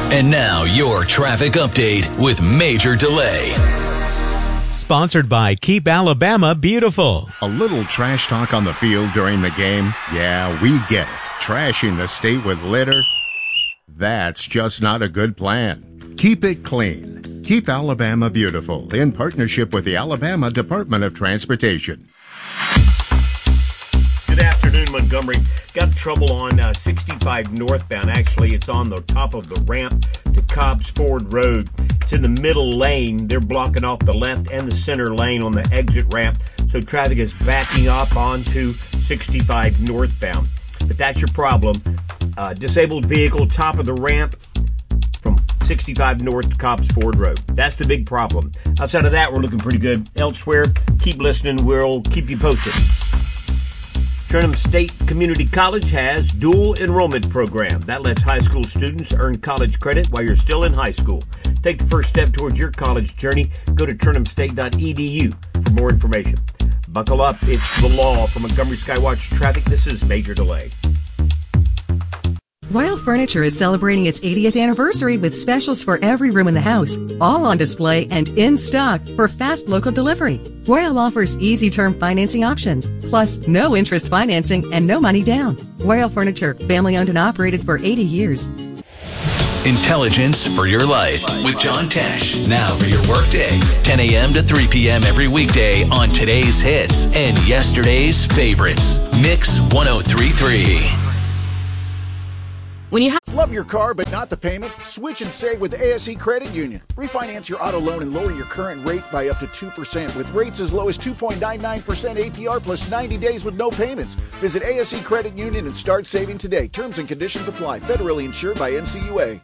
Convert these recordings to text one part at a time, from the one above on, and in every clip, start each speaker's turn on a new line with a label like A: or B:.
A: And now your traffic update with Major Delay.
B: Sponsored by Keep Alabama Beautiful.
C: A little trash talk on the field during the game? Yeah, we get it. Trashing the state with litter? That's just not a good plan. Keep it clean. Keep Alabama Beautiful in partnership with the Alabama Department of Transportation.
D: Good afternoon, Montgomery. Got trouble on 65 northbound. Actually, it's on the top of the ramp to Cobbs Ford Road. It's in the middle lane. They're blocking off the left and the center lane on the exit ramp. So traffic is backing up onto 65 northbound. But that's your problem. Disabled vehicle, top of the ramp from 65 north to Cobbs Ford Road. That's the big problem. Outside of that, we're looking pretty good. Elsewhere, keep listening. We'll keep you posted. Turnham State Community College has dual enrollment program. That lets high school students earn college credit while you're still in high school. Take the first step towards your college journey. Go to turnhamstate.edu for more information. Buckle up. It's the law. From Montgomery Skywatch Traffic, this is Major Delay.
E: Royal Furniture is celebrating its 80th anniversary with specials for every room in the house, all on display and in stock for fast local delivery. Royal offers easy term financing options, plus no interest financing and no money down. Royal Furniture, family owned and operated for 80 years.
A: Intelligence for your life with John Tesh. Now for your workday, 10 a.m. to 3 p.m. every weekday on today's hits and yesterday's favorites. Mix 103.3.
F: When you
G: love your car but not the payment? Switch and save with ASE Credit Union. Refinance your auto loan and lower your current rate by up to 2% with rates as low as 2.99% APR plus 90 days with no payments. Visit ASE Credit Union and start saving today. Terms and conditions apply. Federally insured by NCUA.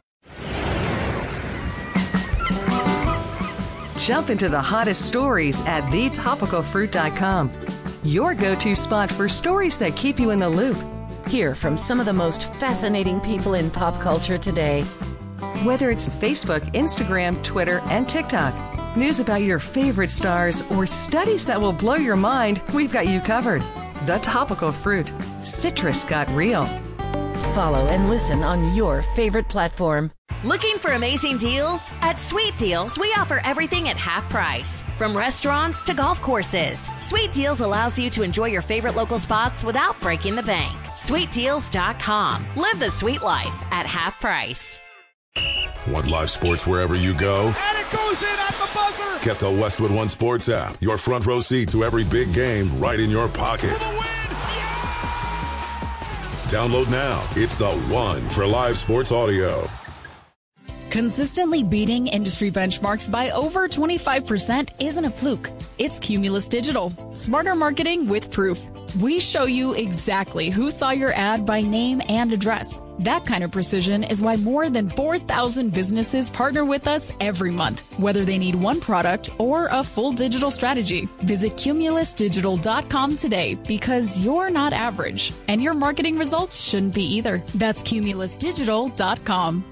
E: Jump into the hottest stories at thetopicalfruit.com. Your go-to spot for stories that keep you in the loop.
F: hear from some of the most fascinating people in pop culture today.
E: Whether it's Facebook, Instagram, Twitter, and TikTok, news about your favorite stars, or studies that will blow your mind, we've got you covered. The Topical Fruit. Citrus got real.
F: Follow and listen on your favorite platform.
H: Looking for amazing deals? At Sweet Deals, we offer everything at half price. From restaurants to golf courses, Sweet Deals allows you to enjoy your favorite local spots without breaking the bank. SweetDeals.com. Live the sweet life at half price.
I: Want live sports wherever you go?
J: And it goes in at the buzzer!
I: Get the Westwood One Sports app. Your front row seat to every big game right in your pocket. Download now. It's the one for live sports audio.
K: Consistently beating industry benchmarks by over 25% isn't a fluke. It's Cumulus Digital. Smarter marketing with proof. We show you exactly who saw your ad by name and address. That kind of precision is why more than 4,000 businesses partner with us every month, whether they need one product or a full digital strategy. Visit cumulusdigital.com today because you're not average, and your marketing results shouldn't be either. That's cumulusdigital.com.